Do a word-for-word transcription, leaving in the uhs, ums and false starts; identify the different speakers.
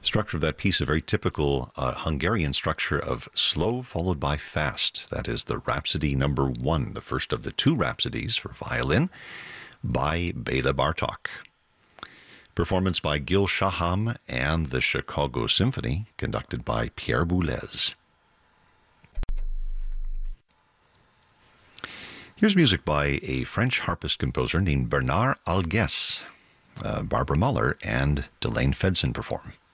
Speaker 1: Structure of that piece, a very typical uh, Hungarian structure of slow followed by fast. That is the Rhapsody number one, the first of the two Rhapsodies for violin by Bela Bartok. Performance by Gil Shaham and the Chicago Symphony, conducted by Pierre Boulez. Here's music by a French harpist composer named Bernard Algues. Uh, Barbara Muller and Delane Fedson perform.